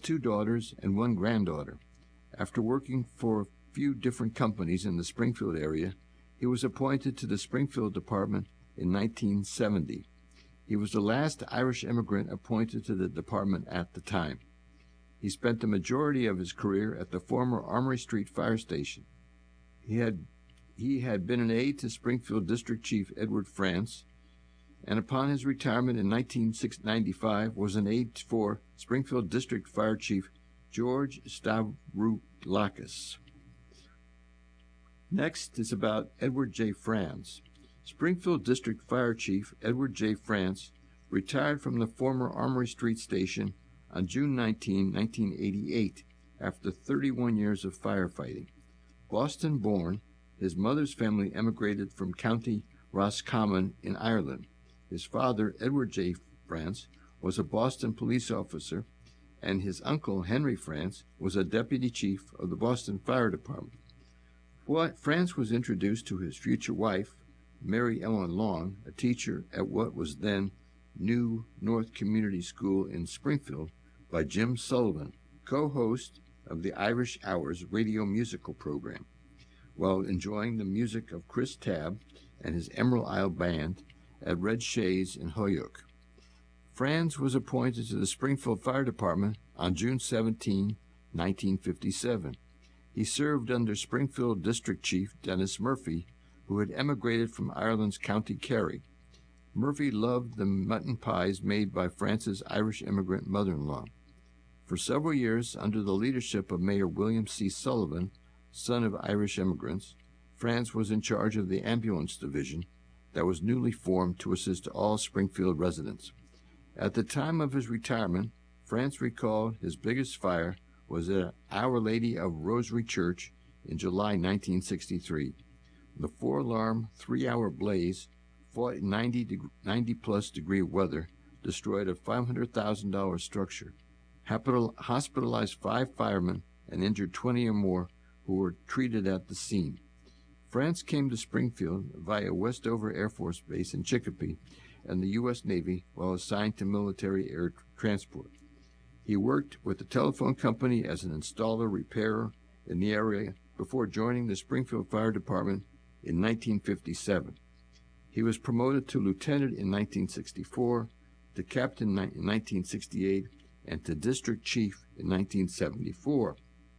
2 daughters and 1 granddaughter. After working for a few different companies in the Springfield area, he was appointed to the Springfield Department in 1970. He was the last Irish immigrant appointed to the department at the time. He spent the majority of his career at the former Armory Street Fire Station. He had been an aide to Springfield District Chief Edward France, and upon his retirement in 1995 was an aide for Springfield District Fire Chief George Stavroulakis. Next is about Edward J. France. Springfield District Fire Chief Edward J. France retired from the former Armory Street Station on June 19, 1988, after 31 years of firefighting. Boston-born, his mother's family emigrated from County Roscommon in Ireland. His father, Edward J. France, was a Boston police officer, and his uncle, Henry France, was a deputy chief of the Boston Fire Department. France was introduced to his future wife, Mary Ellen Long, a teacher at what was then New North Community School in Springfield, by Jim Sullivan, co-host of the Irish Hours radio musical program, while enjoying the music of Chris Tabb and his Emerald Isle Band at Red Shays in Holyoke. Franz was appointed to the Springfield Fire Department on June 17, 1957. He served under Springfield District Chief Dennis Murphy, who had emigrated from Ireland's County Kerry. Murphy loved the mutton pies made by France's Irish immigrant mother-in-law. For several years, under the leadership of Mayor William C. Sullivan, son of Irish immigrants, France was in charge of the ambulance division that was newly formed to assist all Springfield residents. At the time of his retirement, France recalled his biggest fire was at Our Lady of Rosary Church in July 1963. The 4-alarm, 3-hour blaze, fought in 90-plus degree weather, destroyed a $500,000 structure, hospitalized 5 firemen, and injured 20 or more who were treated at the scene. France came to Springfield via Westover Air Force Base in Chicopee and the U.S. Navy while assigned to military air transport. He worked with the telephone company as an installer repairer in the area before joining the Springfield Fire Department in 1957. He was promoted to lieutenant in 1964, to captain in 1968, and to district chief in 1974.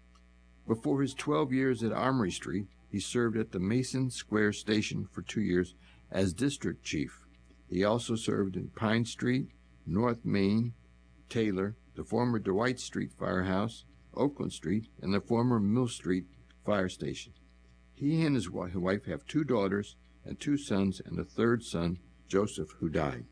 Before his 12 years at Armory Street, he served at the Mason Square Station for 2 years as district chief. He also served in Pine Street, North Main, Taylor, the former Dwight Street Firehouse, Oakland Street, and the former Mill Street Fire Station. He and his wife have 2 daughters and 2 sons, and a 3rd son, Joseph, who died.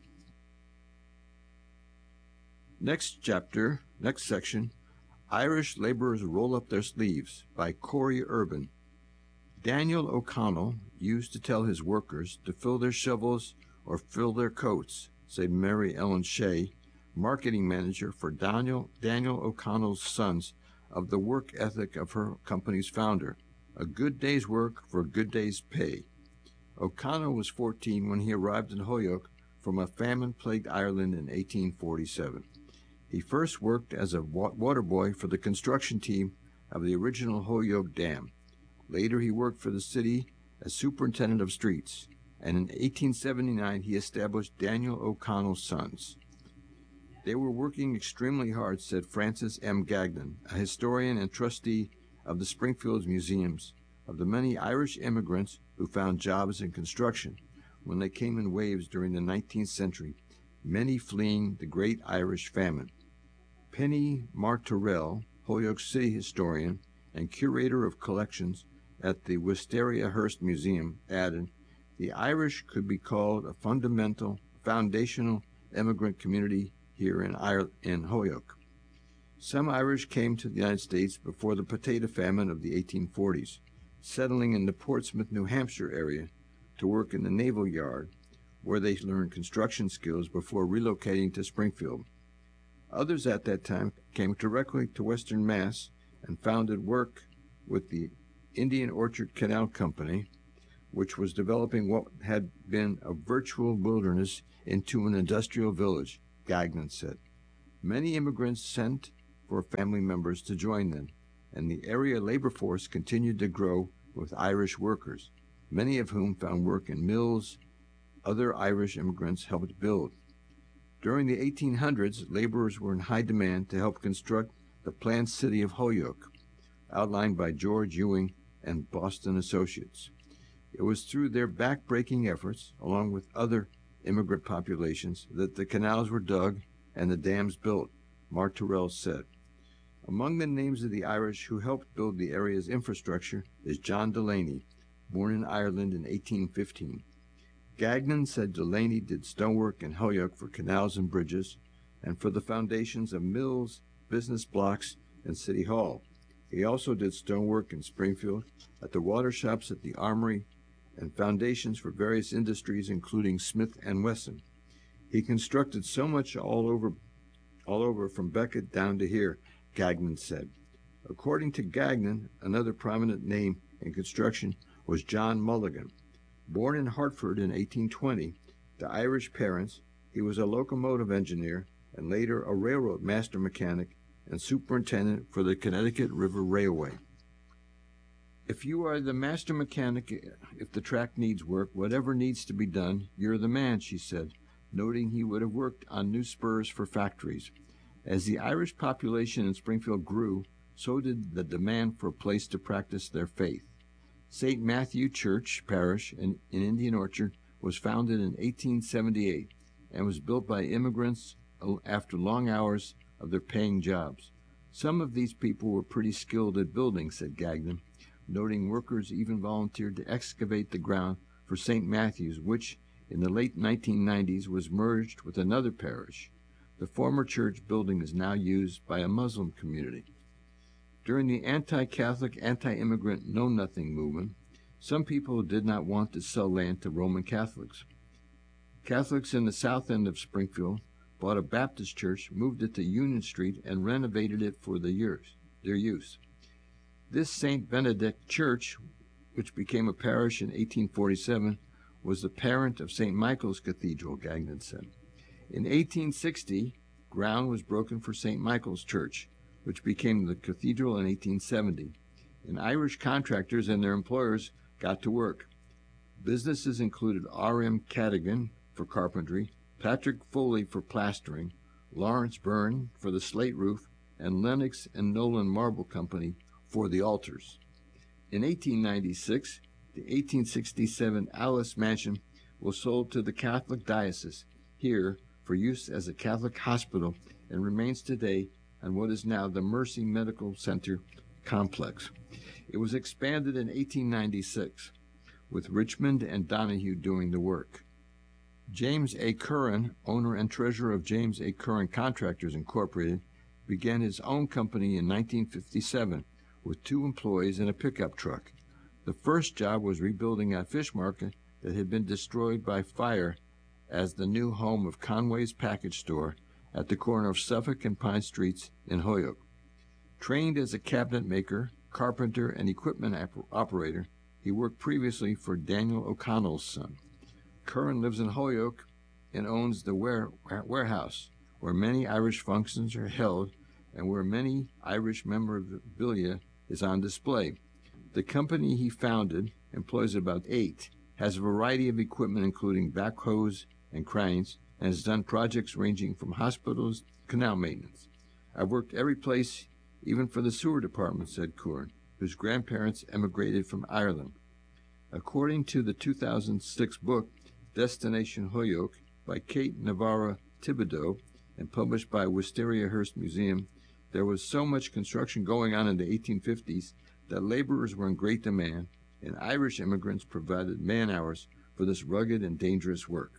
Next section, Irish Laborers Roll Up Their Sleeves, by Corey Urban. Daniel O'Connell used to tell his workers to fill their shovels or fill their coats, said Mary Ellen Shea, marketing manager for Daniel O'Connell's Sons, of the work ethic of her company's founder, a good day's work for a good day's pay. O'Connell was 14 when he arrived in Holyoke from a famine-plagued Ireland in 1847. He first worked as a water boy for the construction team of the original Holyoke Dam. Later he worked for the city as superintendent of streets, and in 1879 he established Daniel O'Connell's Sons. They were working extremely hard, said Francis M. Gagnon, a historian and trustee of the Springfield Museums, of the many Irish immigrants who found jobs in construction when they came in waves during the 19th century, many fleeing the great Irish famine. Penny Martorell, Holyoke City historian and curator of collections at the Wisteria Hearst Museum, added, "The Irish could be called a foundational immigrant community here in Holyoke. Some Irish came to the United States before the potato famine of the 1840s, settling in the Portsmouth, New Hampshire area to work in the Naval Yard, where they learned construction skills before relocating to Springfield. Others at that time came directly to Western Mass and founded work with the Indian Orchard Canal Company, which was developing what had been a virtual wilderness into an industrial village," Gagnon said. Many immigrants sent for family members to join them, and the area labor force continued to grow with Irish workers, many of whom found work in mills other Irish immigrants helped build. During the 1800s, laborers were in high demand to help construct the planned city of Holyoke, outlined by George Ewing and Boston Associates. It was through their back-breaking efforts, along with other immigrant populations, that the canals were dug and the dams built, Martorell said. Among the names of the Irish who helped build the area's infrastructure is John Delaney, born in Ireland in 1815. Gagnon said Delaney did stonework in Holyoke for canals and bridges, and for the foundations of mills, business blocks, and City Hall. He also did stonework in Springfield, at the water shops at the Armory, and foundations for various industries, including Smith & Wesson. He constructed so much all over from Becket down to here, Gagnon said. According to Gagnon, another prominent name in construction was John Mulligan. Born in Hartford in 1820 to Irish parents, he was a locomotive engineer and later a railroad master mechanic and superintendent for the Connecticut River Railway. If you are the master mechanic, if the track needs work, whatever needs to be done, you're the man, she said, noting he would have worked on new spurs for factories. As the Irish population in Springfield grew, so did the demand for a place to practice their faith. St. Matthew Church Parish in Indian Orchard was founded in 1878 and was built by immigrants after long hours of their paying jobs. Some of these people were pretty skilled at building, said Gagnon, noting workers even volunteered to excavate the ground for St. Matthew's, which in the late 1990s was merged with another parish. The former church building is now used by a Muslim community. During the anti-Catholic, anti-immigrant Know-Nothing movement, some people did not want to sell land to Roman Catholics. Catholics in the south end of Springfield bought a Baptist church, moved it to Union Street, and renovated it for their use. This St. Benedict Church, which became a parish in 1847, was the parent of St. Michael's Cathedral, Gagnon said. In 1860, ground was broken for St. Michael's Church, which became the cathedral in 1870, and Irish contractors and their employers got to work. Businesses included R.M. Cadigan for carpentry, Patrick Foley for plastering, Lawrence Byrne for the slate roof, and Lennox and Nolan Marble Company for the altars. In 1896, the 1867 Alice Mansion was sold to the Catholic Diocese here for use as a Catholic hospital and remains today on what is now the Mercy Medical Center complex. It was expanded in 1896, with Richmond and Donahue doing the work. James A. Curran, owner and treasurer of James A. Curran Contractors, Incorporated, began his own company in 1957 with 2 employees and a pickup truck. The first job was rebuilding a fish market that had been destroyed by fire as the new home of Conway's Package Store at the corner of Suffolk and Pine Streets in Holyoke. Trained as a cabinet maker, carpenter, and equipment operator, he worked previously for Daniel O'Connell's son. Curran lives in Holyoke and owns the warehouse, where many Irish functions are held and where many Irish memorabilia is on display. The company he founded employs about 8, has a variety of equipment including backhoes and cranes, and has done projects ranging from hospitals to canal maintenance. I've worked every place, even for the sewer department, said Curran, whose grandparents emigrated from Ireland. According to the 2006 book, Destination Holyoke, by Kate Navarra Thibodeau, and published by Wisteria Hearst Museum, there was so much construction going on in the 1850s that laborers were in great demand, and Irish immigrants provided man-hours for this rugged and dangerous work.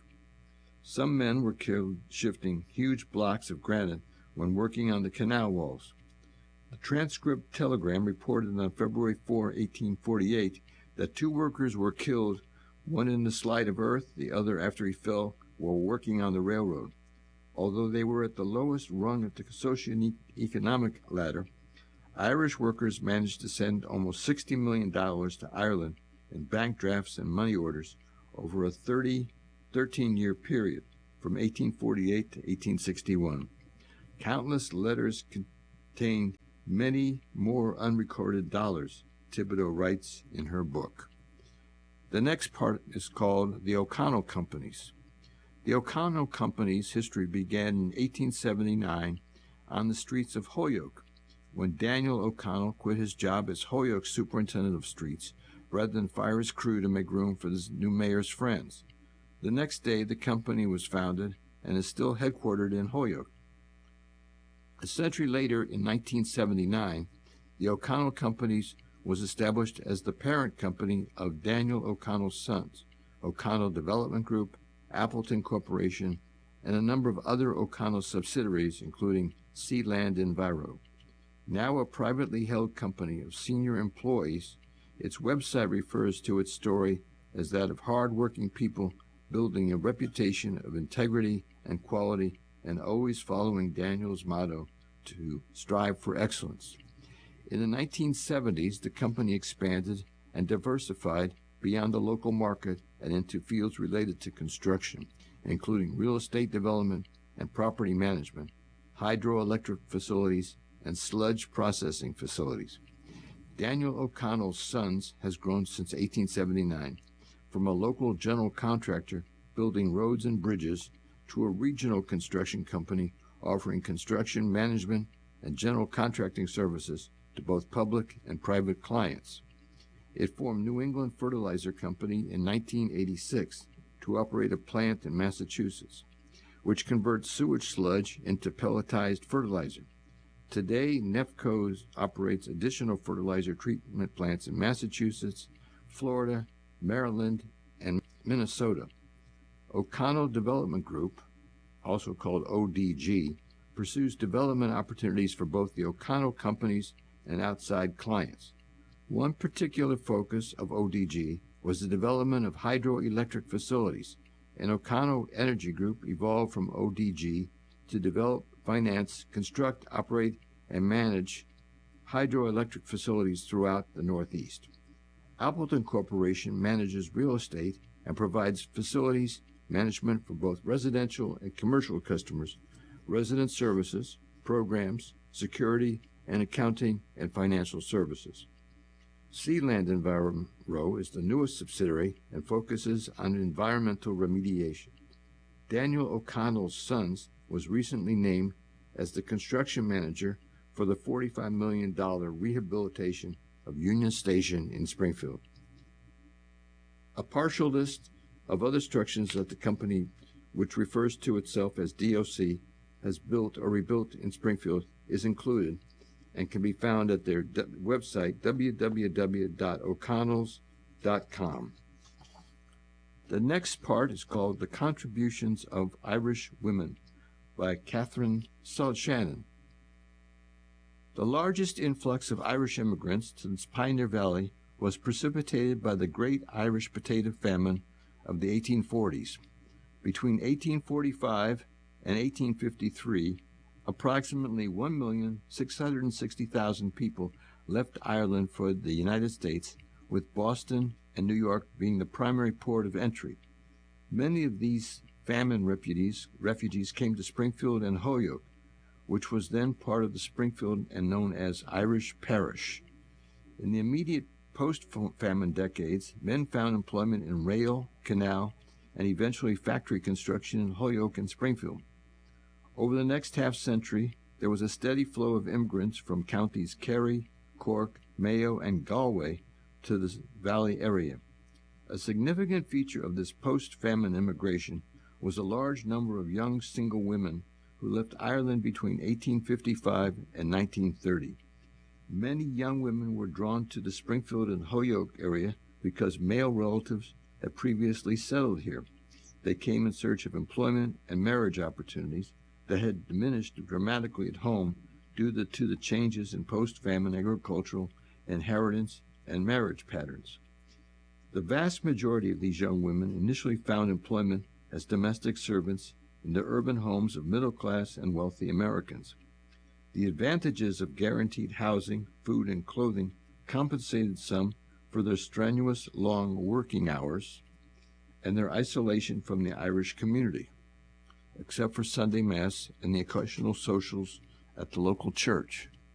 Some men were killed shifting huge blocks of granite when working on the canal walls. The Transcript Telegram reported on February 4, 1848, that 2 workers were killed, one in the slide of earth, the other after he fell while working on the railroad. Although they were at the lowest rung of the socio-economic ladder, Irish workers managed to send almost $60 million to Ireland in bank drafts and money orders over a 13-year period from 1848 to 1861. Countless letters contained many more unrecorded dollars, Thibodeau writes in her book. The next part is called the O'Connell Companies. The O'Connell Company's history began in 1879 on the streets of Holyoke, when Daniel O'Connell quit his job as Holyoke Superintendent of Streets rather than fire his crew to make room for his new mayor's friends. The next day, the company was founded and is still headquartered in Holyoke. A century later, in 1979, the O'Connell Companies was established as the parent company of Daniel O'Connell's sons, O'Connell Development Group, Appleton Corporation, and a number of other O'Connell subsidiaries, including Sealand Enviro. Now a privately held company of senior employees, its website refers to its story as that of hard-working people building a reputation of integrity and quality and always following Daniel's motto to strive for excellence. In the 1970s, the company expanded and diversified beyond the local market and into fields related to construction, including real estate development and property management, hydroelectric facilities, and sludge processing facilities. Daniel O'Connell's Sons has grown since 1879, from a local general contractor building roads and bridges to a regional construction company offering construction management and general contracting services to both public and private clients. It formed New England Fertilizer Company in 1986 to operate a plant in Massachusetts, which converts sewage sludge into pelletized fertilizer. Today, NEFCO operates additional fertilizer treatment plants in Massachusetts, Florida, Maryland, and Minnesota. O'Connell Development Group, also called ODG, pursues development opportunities for both the O'Connell companies and outside clients. One particular focus of ODG was the development of hydroelectric facilities, and O'Connell Energy Group evolved from ODG to develop, finance, construct, operate, and manage hydroelectric facilities throughout the Northeast. Appleton Corporation manages real estate and provides facilities management for both residential and commercial customers, resident services, programs, security, and accounting and financial services. Sealand Enviro is the newest subsidiary and focuses on environmental remediation. Daniel O'Connell's Sons was recently named as the construction manager for the $45 million rehabilitation of Union Station in Springfield. A partial list of other structures that the company, which refers to itself as DOC, has built or rebuilt in Springfield is included and can be found at their website, www.o'connells.com. The next part is called The Contributions of Irish Women by Catherine Shannon. The largest influx of Irish immigrants to the Pioneer Valley was precipitated by the Great Irish Potato Famine of the 1840s. Between 1845 and 1853, approximately 1,660,000 people left Ireland for the United States, with Boston and New York being the primary port of entry. Many of these famine refugees came to Springfield and Holyoke, which was then part of the Springfield and known as Irish Parish. In the immediate post-famine decades, men found employment in rail, canal, and eventually factory construction in Holyoke and Springfield. Over the next half-century, there was a steady flow of immigrants from counties Kerry, Cork, Mayo, and Galway to the Valley area. A significant feature of this post-famine immigration was a large number of young single women who left Ireland between 1855 and 1930. Many young women were drawn to the Springfield and Holyoke area because male relatives had previously settled here. They came in search of employment and marriage opportunities that had diminished dramatically at home due to the changes in post-famine agricultural inheritance and marriage patterns. The vast majority of these young women initially found employment as domestic servants in the urban homes of middle-class and wealthy Americans. The advantages of guaranteed housing, food, and clothing compensated some for their strenuous, long working hours and their isolation from the Irish community, except for Sunday Mass and the occasional socials at the local church.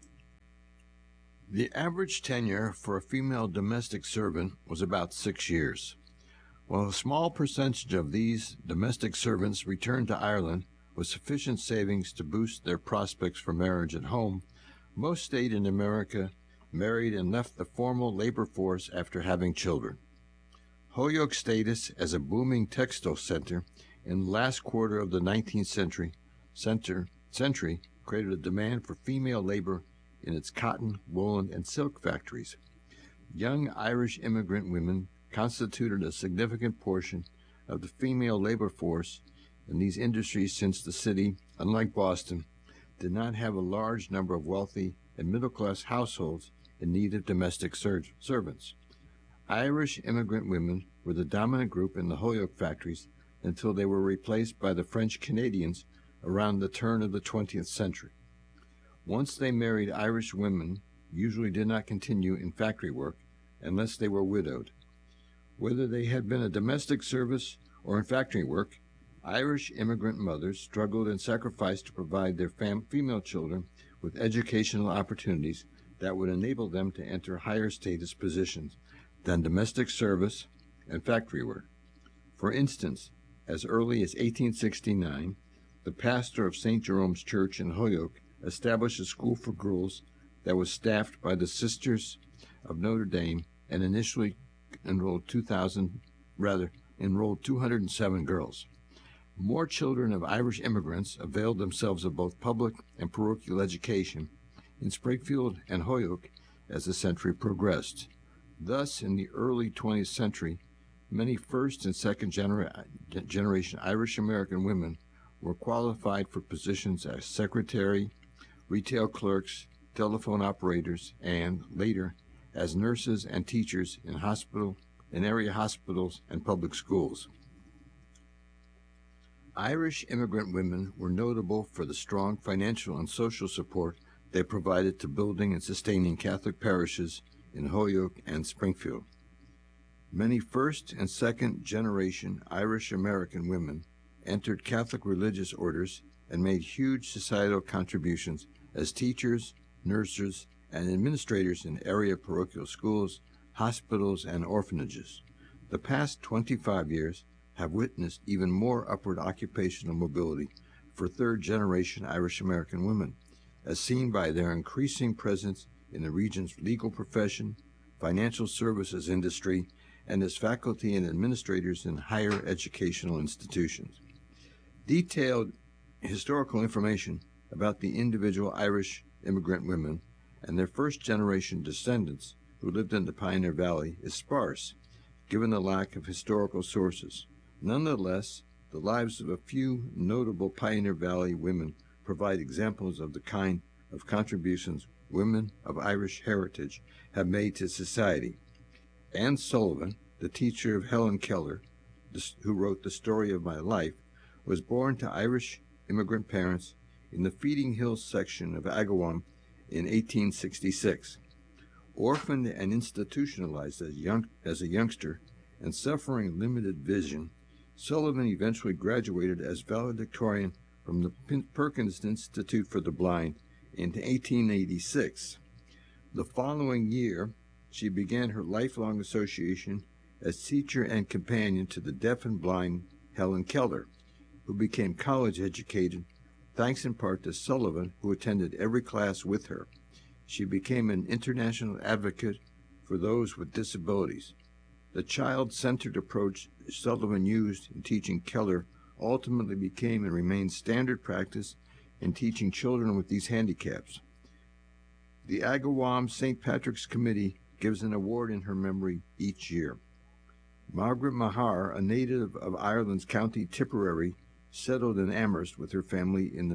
The average tenure for a female domestic servant was about 6 years. While a small percentage of these domestic servants returned to Ireland with sufficient savings to boost their prospects for marriage at home, most stayed in America, married, and left the formal labor force after having children. Holyoke's status as a booming textile center in the last quarter of the 19th century created a demand for female labor in its cotton, woolen, and silk factories. Young Irish immigrant women constituted a significant portion of the female labor force in these industries since the city, unlike Boston, did not have a large number of wealthy and middle-class households in need of domestic servants. Irish immigrant women were the dominant group in the Holyoke factories until they were replaced by the French Canadians around the turn of the 20th century. Once they married, Irish women usually did not continue in factory work unless they were widowed. Whether they had been a domestic service or in factory work, Irish immigrant mothers struggled and sacrificed to provide their female children with educational opportunities that would enable them to enter higher status positions than domestic service and factory work. For instance, as early as 1869, the pastor of St. Jerome's Church in Holyoke established a school for girls that was staffed by the Sisters of Notre Dame and initially enrolled 207 girls. More children of Irish immigrants availed themselves of both public and parochial education in Springfield and Holyoke as the century progressed. Thus, in the early 20th century, many first and second generation Irish American women were qualified for positions as secretary, retail clerks, telephone operators, and later as nurses and teachers in area hospitals and public schools. Irish immigrant women were notable for the strong financial and social support they provided to building and sustaining Catholic parishes in Holyoke and Springfield. Many first and second generation Irish American women entered Catholic religious orders and made huge societal contributions as teachers, nurses, and administrators in area parochial schools, hospitals, and orphanages. The past 25 years have witnessed even more upward occupational mobility for third-generation Irish American women, as seen by their increasing presence in the region's legal profession, financial services industry, and as faculty and administrators in higher educational institutions. Detailed historical information about the individual Irish immigrant women and their first-generation descendants who lived in the Pioneer Valley is sparse, given the lack of historical sources. Nonetheless, the lives of a few notable Pioneer Valley women provide examples of the kind of contributions women of Irish heritage have made to society. Anne Sullivan, the teacher of Helen Keller, who wrote The Story of My Life, was born to Irish immigrant parents in the Feeding Hills section of Agawam in 1866. Orphaned and institutionalized as a youngster and suffering limited vision, Sullivan eventually graduated as valedictorian from the Perkins Institute for the Blind in 1886. The following year, she began her lifelong association as teacher and companion to the deaf and blind Helen Keller, who became college educated thanks in part to Sullivan, who attended every class with her. She became an international advocate for those with disabilities. The child-centered approach Sullivan used in teaching Keller ultimately became and remains standard practice in teaching children with these handicaps. The Agawam St. Patrick's Committee gives an award in her memory each year. Margaret Mahar, a native of Ireland's County Tipperary, settled in Amherst with her family in the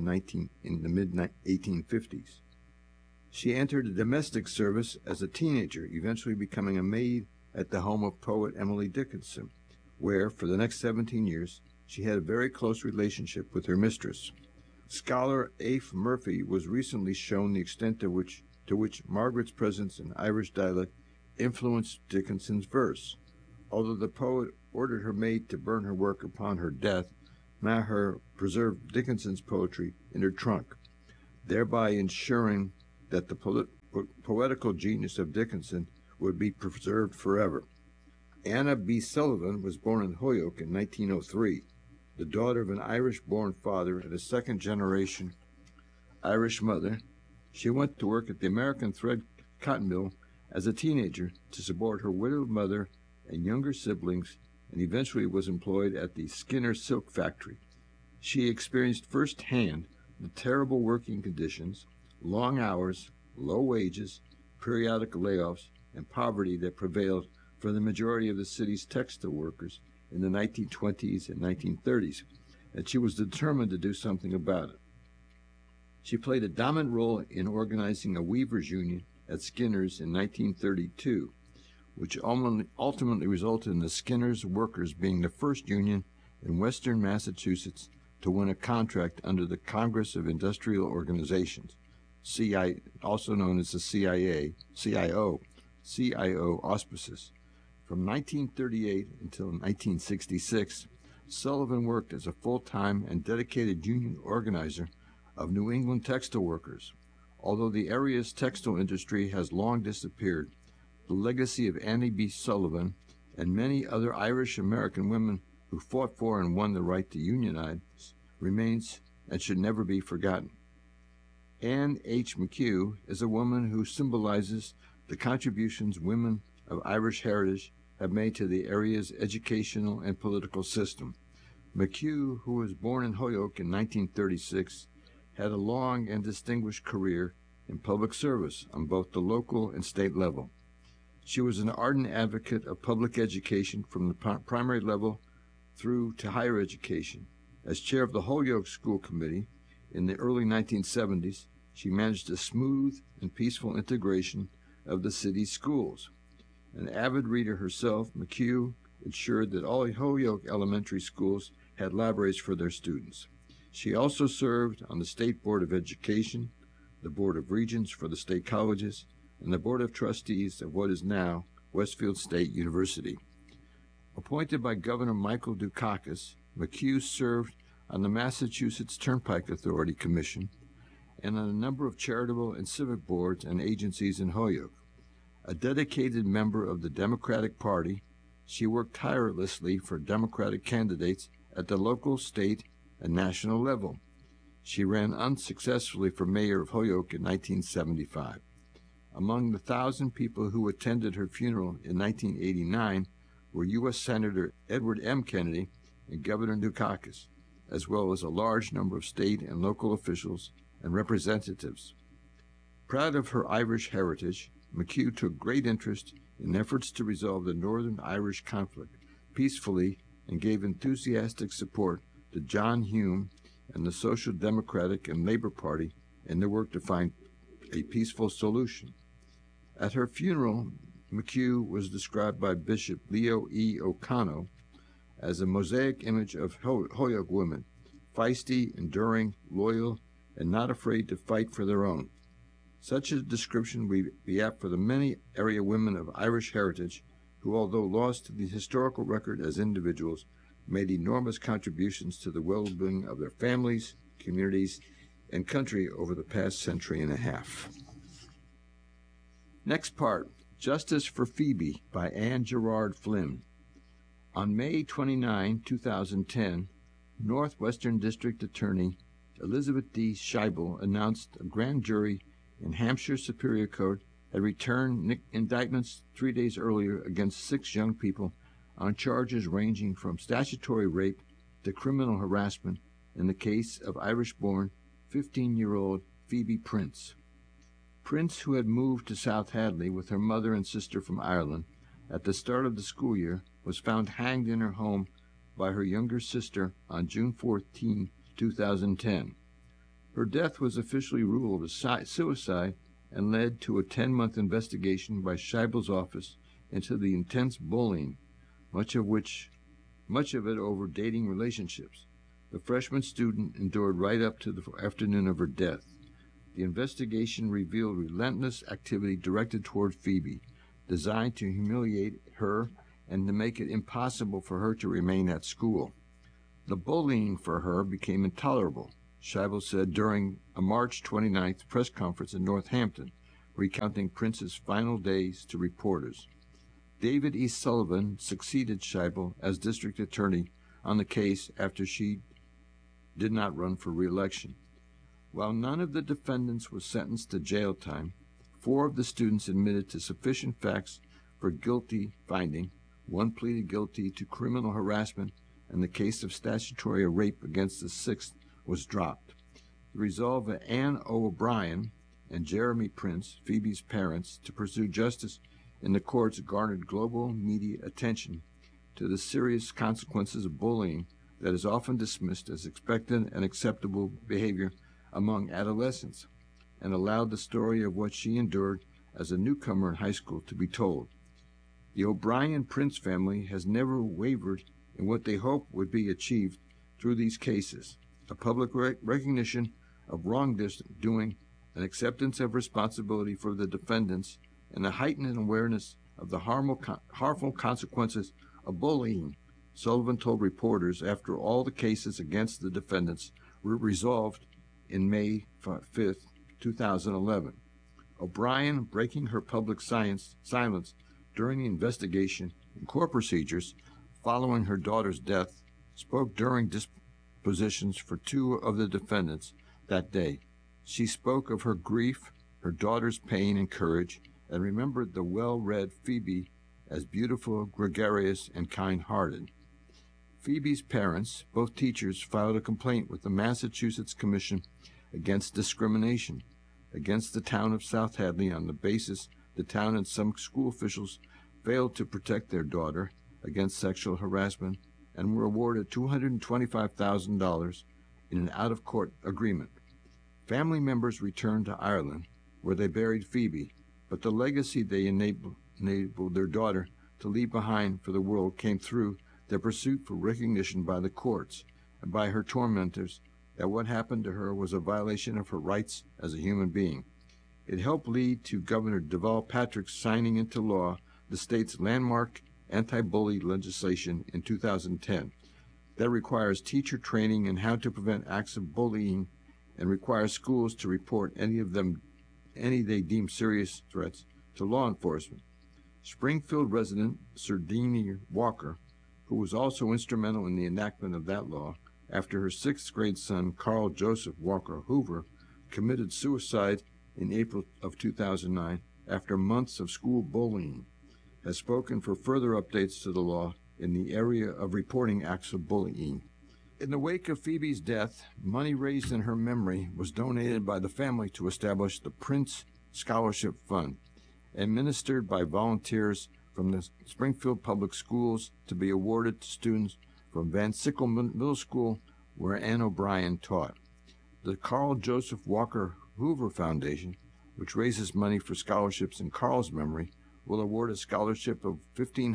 mid-1850s. She entered the domestic service as a teenager, eventually becoming a maid at the home of poet Emily Dickinson, where, for the next 17 years, she had a very close relationship with her mistress. Scholar Aoife Murphy was recently shown the extent to which Margaret's presence in Irish dialect influenced Dickinson's verse. Although the poet ordered her maid to burn her work upon her death, Maher preserved Dickinson's poetry in her trunk, thereby ensuring that the poetical genius of Dickinson would be preserved forever. Anna B. Sullivan was born in Holyoke in 1903, the daughter of an Irish-born father and a second-generation Irish mother. She went to work at the American Thread Cotton Mill as a teenager to support her widowed mother and younger siblings, and eventually was employed at the Skinner Silk Factory. She experienced firsthand the terrible working conditions, long hours, low wages, periodic layoffs, and poverty that prevailed for the majority of the city's textile workers in the 1920s and 1930s, and she was determined to do something about it. She played a dominant role in organizing a weavers' union at Skinner's in 1932, which ultimately resulted in the Skinner's workers being the first union in Western Massachusetts to win a contract under the Congress of Industrial Organizations, also known as the CIO auspices. From 1938 until 1966, Sullivan worked as a full-time and dedicated union organizer of New England textile workers. Although the area's textile industry has long disappeared, the legacy of Annie B. Sullivan and many other Irish-American women who fought for and won the right to unionize remains and should never be forgotten. Anne H. McHugh is a woman who symbolizes the contributions women of Irish heritage have made to the area's educational and political system. McHugh, who was born in Holyoke in 1936, had a long and distinguished career in public service on both the local and state level. She was an ardent advocate of public education from the primary level through to higher education. As chair of the Holyoke School Committee in the early 1970s, she managed a smooth and peaceful integration of the city's schools. An avid reader herself, McHugh ensured that all Holyoke elementary schools had libraries for their students. She also served on the State Board of Education, the Board of Regents for the state colleges, and the Board of Trustees of what is now Westfield State University. Appointed by Governor Michael Dukakis, McHugh served on the Massachusetts Turnpike Authority Commission and on a number of charitable and civic boards and agencies in Holyoke. A dedicated member of the Democratic Party, she worked tirelessly for Democratic candidates at the local, state, and national level. She ran unsuccessfully for mayor of Holyoke in 1975. Among the 1,000 people who attended her funeral in 1989 were U.S. Senator Edward M. Kennedy and Governor Dukakis, as well as a large number of state and local officials and representatives. Proud of her Irish heritage, McHugh took great interest in efforts to resolve the Northern Irish conflict peacefully and gave enthusiastic support to John Hume and the Social Democratic and Labor Party in their work to find a peaceful solution. At her funeral, McHugh was described by Bishop Leo E. O'Connell as a mosaic image of Holyoke women, feisty, enduring, loyal, and not afraid to fight for their own. Such a description would be apt for the many area women of Irish heritage who, although lost to the historical record as individuals, made enormous contributions to the well-being of their families, communities, and country over the past century and a half. Next part, Justice for Phoebe by Anne Gerard Flynn. On May 29, 2010, Northwestern District Attorney Elizabeth D. Scheibel announced a grand jury in Hampshire Superior Court had returned indictments 3 days earlier against 6 young people on charges ranging from statutory rape to criminal harassment in the case of Irish-born 15-year-old Phoebe Prince. Prince, who had moved to South Hadley with her mother and sister from Ireland at the start of the school year, was found hanged in her home by her younger sister on June 14, 2010. Her death was officially ruled as suicide and led to a 10-month investigation by Scheibel's office into the intense bullying, much of it over dating relationships, the freshman student endured right up to the afternoon of her death. The investigation revealed relentless activity directed toward Phoebe, designed to humiliate her and to make it impossible for her to remain at school. The bullying for her became intolerable, Scheibel said during a March 29th press conference in Northampton, recounting Prince's final days to reporters. David E. Sullivan succeeded Scheibel as district attorney on the case after she did not run for re-election. While none of the defendants was sentenced to jail time, 4 of the students admitted to sufficient facts for guilty finding. 1 pleaded guilty to criminal harassment, and the case of statutory rape against the 6th was dropped. The resolve of Anne O'Brien and Jeremy Prince, Phoebe's parents, to pursue justice in the courts garnered global media attention to the serious consequences of bullying that is often dismissed as expected and acceptable behavior among adolescents, and allowed the story of what she endured as a newcomer in high school to be told. The O'Brien-Prince family has never wavered in what they hope would be achieved through these cases: a public recognition of wrongdoing, an acceptance of responsibility for the defendants, and a heightened awareness of the harmful consequences of bullying. Sullivan told reporters after all the cases against the defendants were resolved in May 5, 2011. O'Brien, breaking her public silence during the investigation and court procedures following her daughter's death, spoke during dispositions for 2 of the defendants that day. She spoke of her grief, her daughter's pain and courage, and remembered the well-read Phoebe as beautiful, gregarious, and kind-hearted. Phoebe's parents, both teachers, filed a complaint with the Massachusetts Commission Against Discrimination against the town of South Hadley on the basis the town and some school officials failed to protect their daughter against sexual harassment and were awarded $225,000 in an out-of-court agreement. Family members returned to Ireland, where they buried Phoebe, but the legacy they enabled their daughter to leave behind for the world came through their pursuit for recognition by the courts and by her tormentors that what happened to her was a violation of her rights as a human being. It helped lead to Governor Deval Patrick signing into law the state's landmark anti-bully legislation in 2010 that requires teacher training in how to prevent acts of bullying and requires schools to report any they deem serious threats to law enforcement. Springfield resident Sardini Walker, who was also instrumental in the enactment of that law after her 6th grade son Carl Joseph Walker Hoover committed suicide in April of 2009 after months of school bullying, has spoken for further updates to the law in the area of reporting acts of bullying. In the wake of Phoebe's death, money raised in her memory was donated by the family to establish the Prince Scholarship Fund, administered by volunteers from the Springfield Public Schools to be awarded to students from Van Sickle Middle School, where Anne O'Brien taught. The Carl Joseph Walker Hoover Foundation, which raises money for scholarships in Carl's memory, will award a scholarship of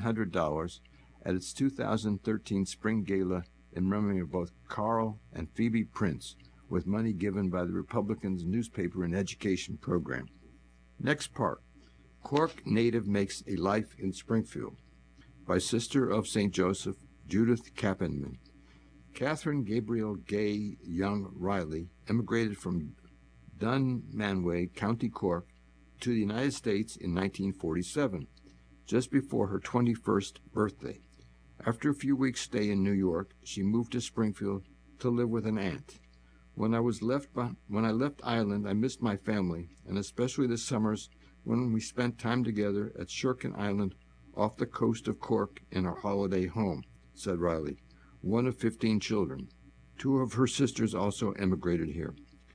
$1,500 at its 2013 Spring Gala in memory of both Carl and Phoebe Prince, with money given by the Republicans' newspaper and education program. Next part, Cork native makes a life in Springfield, by Sister of St. Joseph, Judith Kappenman. Catherine Gabriel Gay Young Riley emigrated from Dunmanway, County Cork, to the United States in 1947, just before her 21st birthday. After a few weeks' stay in New York, she moved to Springfield to live with an aunt. When I left Ireland, I missed my family, and especially the summers when we spent time together at Shirkin Island off the coast of Cork in our holiday home, said Riley, one of 15 children. 2 of her sisters also emigrated here.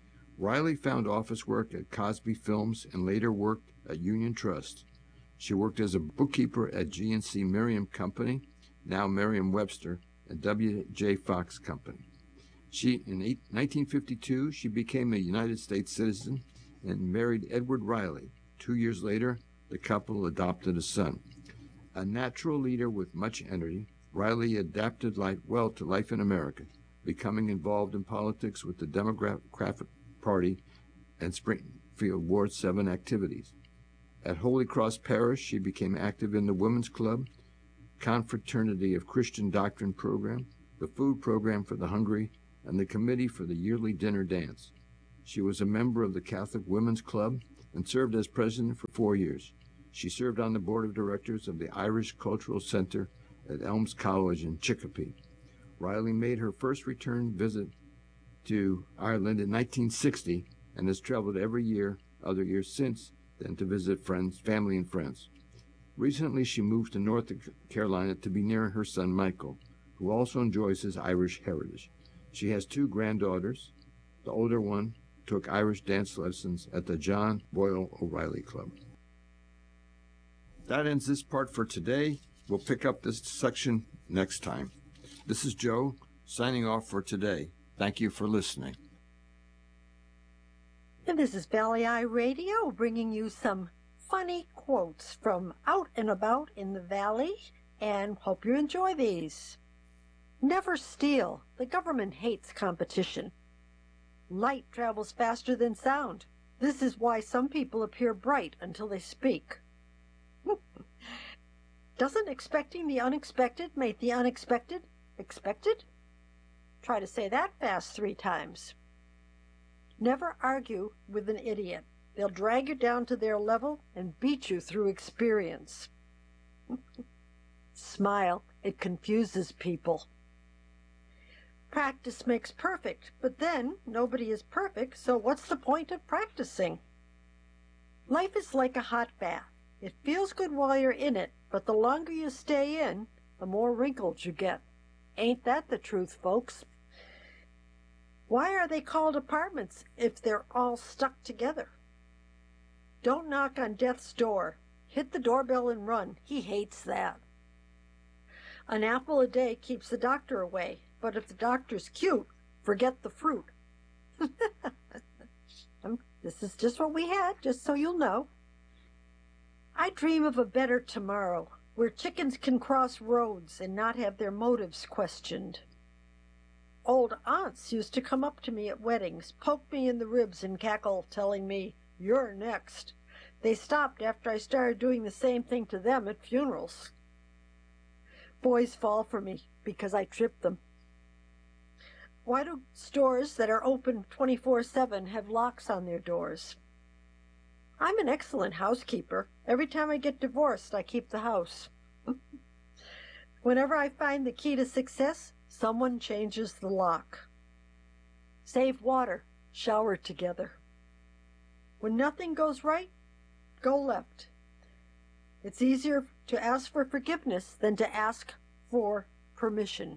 Riley found office work at Cosby Films and later worked at Union Trust. She worked as a bookkeeper at G&C Merriam Company, now Merriam-Webster, and W.J. Fox Company. In 1952, she became a United States citizen and married Edward Riley. 2 years later, the couple adopted a son. A natural leader with much energy, Riley adapted well to life in America, becoming involved in politics with the Democratic Party and Springfield Ward 7 activities. At Holy Cross Parish, she became active in the Women's Club, Confraternity of Christian Doctrine program, the Food Program for the Hungry, and the Committee for the Yearly Dinner Dance. She was a member of the Catholic Women's Club and served as president for 4 years. She served on the board of directors of the Irish Cultural Center at Elms College in Chicopee. Riley made her first return visit to Ireland in 1960 and has traveled every year, other years since then, to visit friends, family, and friends. Recently, she moved to North Carolina to be near her son Michael, who also enjoys his Irish heritage. She has 2 granddaughters. The older one took Irish dance lessons at the John Boyle O'Reilly Club. That ends this part for today. We'll pick up this section next time. This is Joe, signing off for today. Thank you for listening. And this is Valley Eye Radio, bringing you some funny quotes from out and about in the valley, and hope you enjoy these. Never steal. The government hates competition. Light travels faster than sound. This is why some people appear bright until they speak. Doesn't expecting the unexpected make the unexpected expected? Try to say that fast 3 times. Never argue with an idiot. They'll drag you down to their level and beat you through experience. Smile. It confuses people. Practice makes perfect, but then nobody is perfect, so what's the point of practicing? Life is like a hot bath. It feels good while you're in it, but the longer you stay in, the more wrinkles you get. Ain't that the truth, folks? Why are they called apartments if they're all stuck together? Don't knock on death's door. Hit the doorbell and run. He hates that. An apple a day keeps the doctor away, but if the doctor's cute, forget the fruit. This is just what we had, just so you'll know. I dream of a better tomorrow, where chickens can cross roads and not have their motives questioned. Old aunts used to come up to me at weddings, poke me in the ribs and cackle, telling me, "You're next." They stopped after I started doing the same thing to them at funerals. Boys fall for me because I trip them. Why do stores that are open 24/7 have locks on their doors? I'm an excellent housekeeper. Every time I get divorced, I keep the house. Whenever I find the key to success, someone changes the lock. Save water. Shower together. When nothing goes right, go left. It's easier to ask for forgiveness than to ask for permission.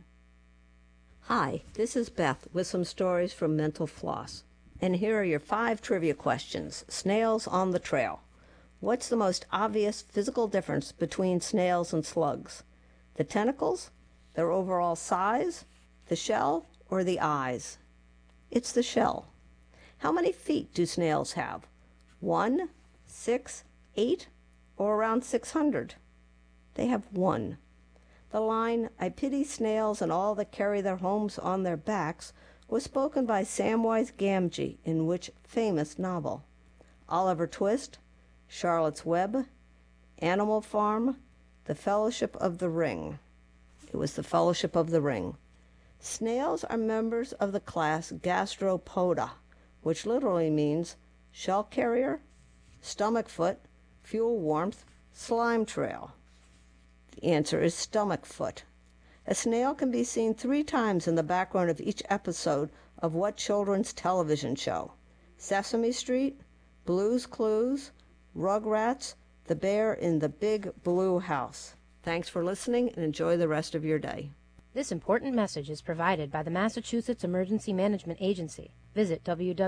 Hi, this is Beth with some stories from Mental Floss. And here are your 5 trivia questions. Snails on the trail. What's the most obvious physical difference between snails and slugs? The tentacles, their overall size, the shell, or the eyes? It's the shell. How many feet do snails have? 1, 6, 8, or around 600? They have 1. The line, "I pity snails and all that carry their homes on their backs," was spoken by Samwise Gamgee in which famous novel? Oliver Twist, Charlotte's Web, Animal Farm, The Fellowship of the Ring. It was The Fellowship of the Ring. Snails are members of the class Gastropoda, which literally means shell carrier, stomach foot, fuel warmth, slime trail. The answer is stomach foot. A snail can be seen 3 times in the background of each episode of what children's television show? Sesame Street, Blue's Clues, Rugrats, The Bear in the Big Blue House. Thanks for listening and enjoy the rest of your day. This important message is provided by the Massachusetts Emergency Management Agency. Visit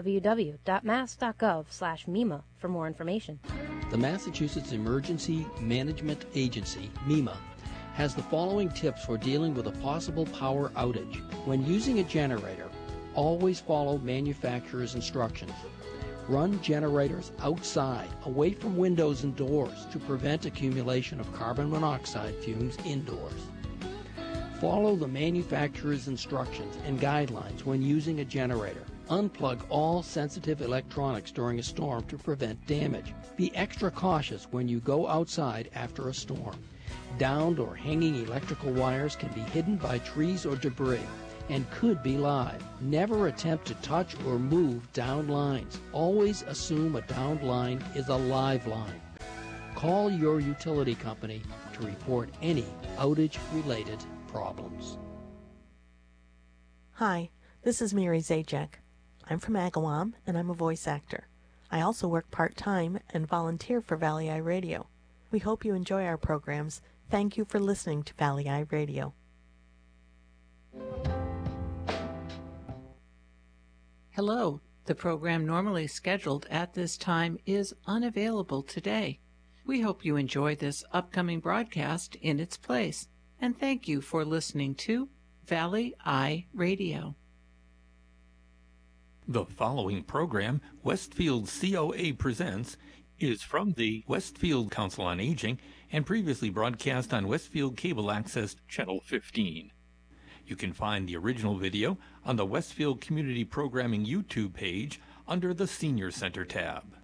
www.mass.gov/MEMA for more information. The Massachusetts Emergency Management Agency, MEMA, has the following tips for dealing with a possible power outage. When using a generator, always follow manufacturer's instructions. Run generators outside, away from windows and doors, to prevent accumulation of carbon monoxide fumes indoors. Follow the manufacturer's instructions and guidelines when using a generator. Unplug all sensitive electronics during a storm to prevent damage. Be extra cautious when you go outside after a storm. Downed or hanging electrical wires can be hidden by trees or debris. and could be live. Never attempt to touch or move downed lines. Always assume a downed line is a live line. Call your utility company to report any outage-related problems. Hi, this is Mary Zajac. I'm from Agawam, and I'm a voice actor. I also work part-time and volunteer for Valley Eye Radio. We hope you enjoy our programs. Thank you for listening to Valley Eye Radio. Hello. The program normally scheduled at this time is unavailable today. We hope you enjoy this upcoming broadcast in its place, and thank you for listening to Valley Eye Radio. The following program, Westfield COA Presents, is from the Westfield Council on Aging and previously broadcast on Westfield Cable Access Channel 15. You can find the original video on the Westfield Community Programming YouTube page under the Senior Center tab.